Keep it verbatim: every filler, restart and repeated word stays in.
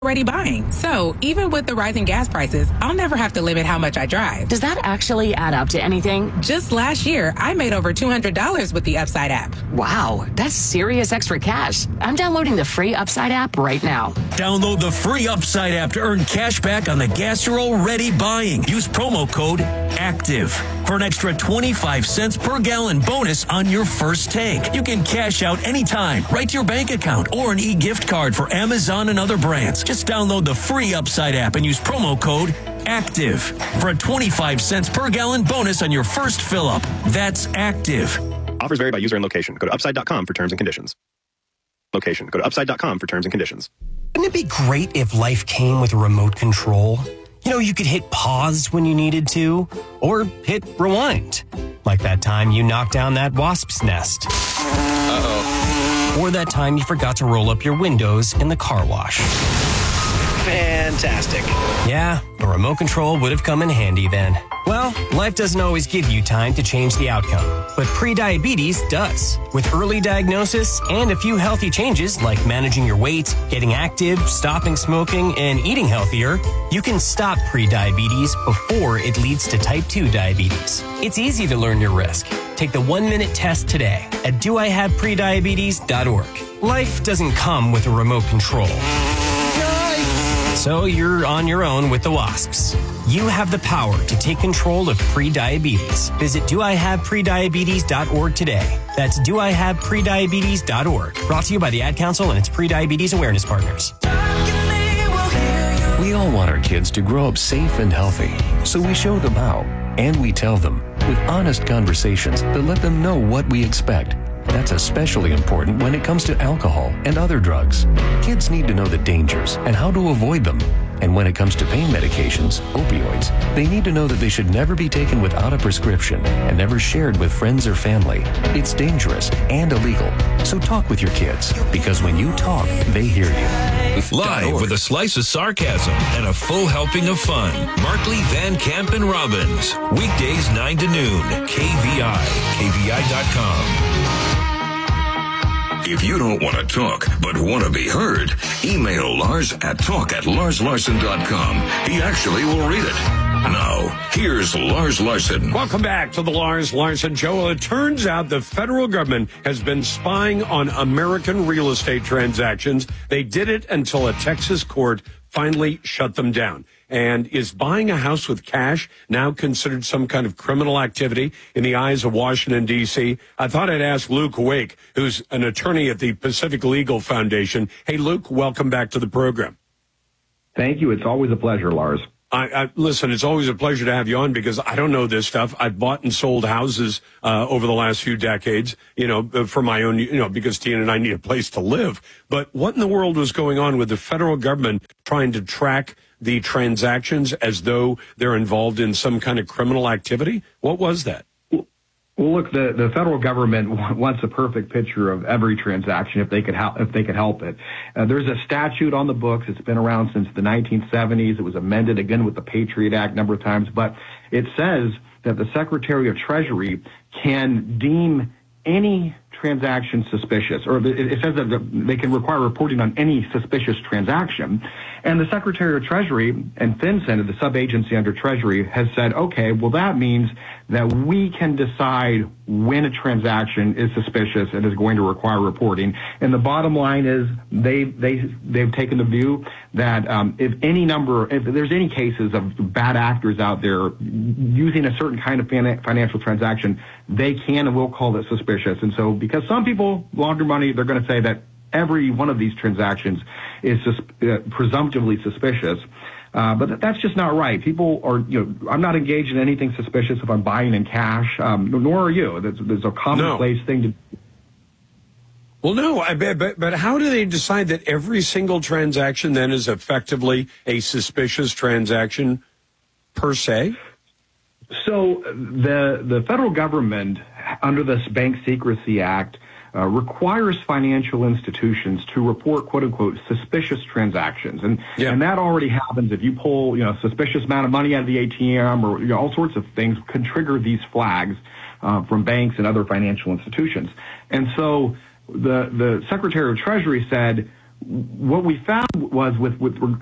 Already buying. So even with the rising gas prices, I'll never have to limit how much I drive. Does that actually add up to anything? Just last year, I made over two hundred dollars with the Upside app. Wow, that's serious extra cash. I'm downloading the free Upside app right now. Download the free Upside app to earn cash back on the gas you're already buying. Use promo code ACTIVE for an extra twenty-five cents per gallon bonus on your first tank. You can cash out anytime, right to your bank account, or an e-gift card for Amazon and other brands. Just download the free Upside app and use promo code ACTIVE for a twenty-five cents per gallon bonus on your first fill-up. That's ACTIVE. Offers vary by user and location. Go to upside dot com for terms and conditions. Location. Go to upside dot com for terms and conditions. Wouldn't it be great if life came with a remote control? You know, you could hit pause when you needed to, or hit rewind. Like that time you knocked down that wasp's nest. Uh-oh. Or that time you forgot to roll up your windows in the car wash. Fantastic. Yeah, a remote control would have come in handy then. Well, life doesn't always give you time to change the outcome, but prediabetes does. With early diagnosis and a few healthy changes like managing your weight, getting active, stopping smoking, and eating healthier, you can stop prediabetes before it leads to type two diabetes. It's easy to learn your risk. Take the one-minute test today at do I have prediabetes dot org. Life doesn't come with a remote control. So you're on your own with the wasps. You have the power to take control of prediabetes. Visit do I have prediabetes dot org today. That's do I have prediabetes dot org. Brought to you by the Ad Council and its prediabetes awareness partners. We all want our kids to grow up safe and healthy, so we show them how, and we tell them with honest conversations that let them know what we expect. That's especially important when it comes to alcohol and other drugs. Kids need to know the dangers and how to avoid them. And when it comes to pain medications, opioids, they need to know that they should never be taken without a prescription and never shared with friends or family. It's dangerous and illegal. So talk with your kids, because when you talk, they hear you. Live with a slice of sarcasm and a full helping of fun. Markley, Van Camp, and Robbins. Weekdays nine to noon. K V I. K V I dot com. If you don't want to talk, but want to be heard, email Lars at talk at lars larson dot com. He actually will read it. Now, here's Lars Larson. Welcome back to the Lars Larson Show. Well, it turns out the federal government has been spying on American real estate transactions. They did it until a Texas court finally shut them down. And is buying a house with cash now considered some kind of criminal activity in the eyes of Washington, D C? I thought I'd ask Luke Wake, who's an attorney at the Pacific Legal Foundation. Hey, Luke, welcome back to the program. Thank you. It's always a pleasure, Lars. I, I, listen, it's always a pleasure to have you on because I don't know this stuff. I've bought and sold houses uh, over the last few decades, you know, for my own, you know, because Tina and I need a place to live. But what in the world was going on with the federal government trying to track the transactions as though they're involved in some kind of criminal activity? What was that? Well, look, the, the federal government wants a perfect picture of every transaction if they could help, if they could help it. Uh, there's a statute on the books. It's been around since the nineteen seventies. It was amended again with the Patriot Act a number of times, but it says that the Secretary of Treasury can deem any transaction suspicious, or it says that they can require reporting on any suspicious transaction. And the Secretary of Treasury and FinCEN, the sub-agency under Treasury, has said, okay, well, that means that we can decide when a transaction is suspicious and is going to require reporting. And the bottom line is they, they, they've taken the view that um, if any number, if there's any cases of bad actors out there using a certain kind of financial transaction, they can and will call it suspicious. And so because some people launder money, they're going to say that every one of these transactions is sus- uh, presumptively suspicious. Uh, but that's just not right. People are, you know, I'm not engaged in anything suspicious if I'm buying in cash, um, nor are you. That's, that's a commonplace no. thing to Well, no, I bet, but, but how do they decide that every single transaction then is effectively a suspicious transaction per se? So the the federal government, under this Bank Secrecy Act, uh, requires financial institutions to report, quote unquote, suspicious transactions. And yeah. and that already happens if you pull, you know, a suspicious amount of money out of the A T M, or you know, all sorts of things can trigger these flags uh, from banks and other financial institutions. And so the the Secretary of Treasury said, what we found was with with